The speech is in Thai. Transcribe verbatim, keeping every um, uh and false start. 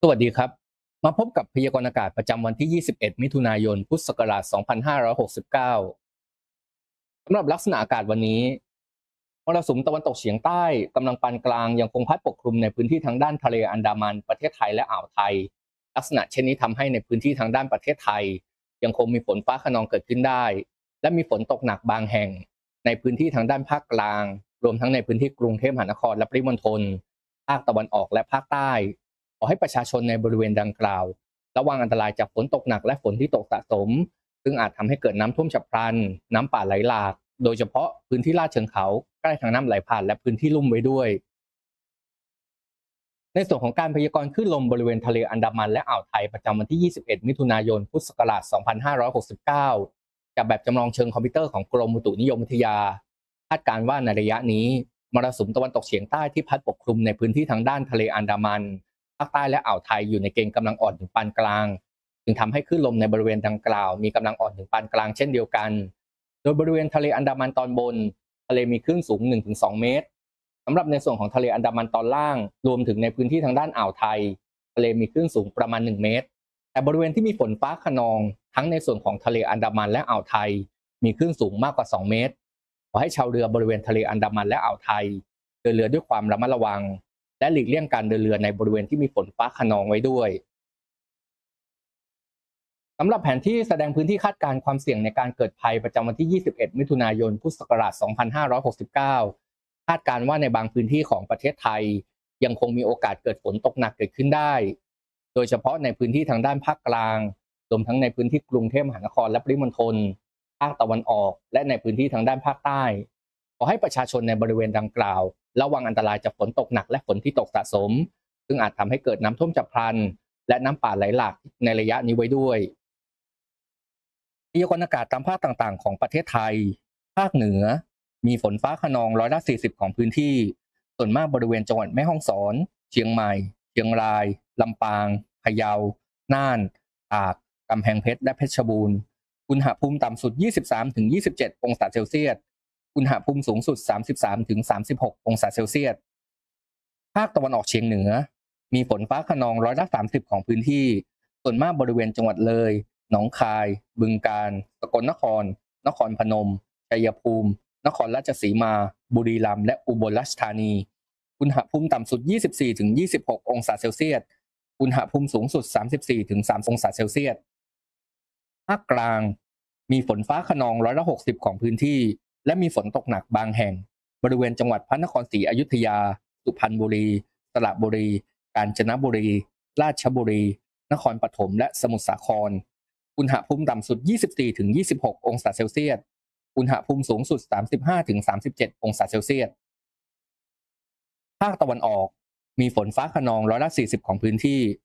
สวัสดีครับมาพบกับพยากรณ์อากาศประจำวันที่ ยี่สิบเอ็ด มิถุนายน พุทธศักราช สองพันห้าร้อยหกสิบเก้า สำหรับลักษณะอากาศวันนี้มรสุมตะวันตกเฉียงใต้กำลังปานกลางยังคงพัดปกคลุมในพื้นที่ทางด้านทะเลอันดามันประเทศไทยและอ่าวไทยลักษณะเช่นนี้ทำให้ในพื้นที่ทางด้านประเทศไทยยังคงมีฝนฟ้าคะนองเกิดขึ้นได้และมีฝนตกหนักบางแห่งในพื้นที่ทางด้านภาคกลางรวมทั้งในพื้นที่กรุงเทพมหานครและปริมณฑลภาคตะวันออกและภาคใต้ขอให้ประชาชนในบริเวณดังกล่าวระวังอันตรายจากฝนตกหนักและฝนที่ตกสะสมซึ่งอาจทำให้เกิดน้ำท่วมฉับพลันน้ำป่าไหลหลากโดยเฉพาะพื้นที่ลาดเชิงเขาใกล้ทางน้ำไหลผ่านและพื้นที่ลุ่มไว้ด้วยในส่วนของการพยากรณ์คลื่นลมบริเวณทะเลอันดามันและอ่าวไทยประจำวันที่ ยี่สิบเอ็ด มิถุนายน พุทธศักราช สองพันห้าร้อยหกสิบเก้า จากแบบจำลองเชิงคอมพิวเตอร์ของกรมอุตุนิยมวิทยาคาดการณ์ว่าในระยะนี้มรสุมตะวันตกเฉียงใต้ที่พัดปกคลุมในพื้นที่ทางด้านทะเลอันดามันภาคใต้และอ่าวไทยอยู่ในเกณฑ์กำลังอ่อนถึงปานกลางจึงทำให้คลื่นลมในบริเวณดังกล่าวมีกำลังอ่อนถึงปานกลางเช่นเดียวกันโดยบริเวณทะเลอันดามันตอนบนทะเลมีคลื่นสูง หนึ่งถึงสอง เมตรสำหรับในส่วนของทะเลอันดามันตอนล่างรวมถึงในพื้นที่ทางด้านอ่าวไทยทะเลมีคลื่นสูงประมาณหนึ่งเมตรแต่บริเวณที่มีฝนฟ้าคะนองทั้งในส่วนของทะเลอันดามันและอ่าวไทยมีคลื่นสูงมากกว่าสองเมตรขอให้ชาวเรือบริเวณทะเลอันดามันและอ่าวไทยเดินเรือด้วยความระมัดระวังและหลีกเลี่ยงการเดินเรือในบริเวณที่มีฝนฟ้าคะนองไว้ด้วยสำหรับแผนที่แสดงพื้นที่คาดการณ์ความเสี่ยงในการเกิดภัยประจำวันที่ ยี่สิบเอ็ด มิถุนายน พุทธศักราช สองพันห้าร้อยหกสิบเก้า คาดการณ์ว่าในบางพื้นที่ของประเทศไทยยังคงมีโอกาสเกิดฝนตกหนักเกิดขึ้นได้โดยเฉพาะในพื้นที่ทางด้านภาคกลางรวมทั้งในพื้นที่กรุงเทพมหานครและปริมณฑลภาคตะวันออกและในพื้นที่ทางด้านภาคใต้ขอให้ประชาชนในบริเวณดังกล่าวระวังอันตรายจากฝนตกหนักและฝนที่ตกสะสมซึ่งอาจทำให้เกิดน้ำท่วมฉับพลันและน้ำป่าไหลหลากในระยะนี้ไว้ด้วยพยากรณ์อากาศตามภาคต่างๆของประเทศไทยภาคเหนือมีฝนฟ้าคะนองร้อยละสี่สิบของพื้นที่ส่วนมากบริเวณจังหวัดแม่ฮ่องสอนเชียงใหม่เชียงรายลำปางพะเยาน่านตากกำแพงเพชรและเพชรบูรณ์อุณหภูมิต่ำสุด ยี่สิบสามถึงยี่สิบเจ็ด องศาเซลเซียสอุณหภูมิสูงสุด สามสิบสามถึงสามสิบหก องศาเซลเซียสภาคตะวันออกเฉียงเหนือมีฝนฟ้าคะนองร้อยละสามสิบของพื้นที่ส่วนมากบริเวณจังหวัดเลยหนองคายบึงกาฬสกลนครนครพนมชัยภูมินครราชสีมาบุรีรัมย์และอุบลราชธานีอุณหภูมิต่ำสุด ยี่สิบสี่ถึงยี่สิบหก องศาเซลเซียสอุณหภูมิสูงสุด สามสิบสี่ถึงสามสิบ องศาเซลเซียสภาคกลางมีฝนฟ้าคะนองร้อยละหกสิบของพื้นที่และมีฝนตกหนักบางแห่งบริเวณจังหวัดพระนครศรีอยุธยาสุพรรณบุรีสระบุรีกาญจนบุรีราชบุรีนครปฐมและสมุทรสาครอุณหภูมิต่ำสุด ยี่สิบสี่ถึงยี่สิบหก องศาเซลเซียสอุณหภูมิสูงสุด สามสิบห้าถึงสามสิบเจ็ด องศาเซลเซียสภาคตะวันออกมีฝนฟ้าคะนองร้อยละสี่สิบของพื้นที่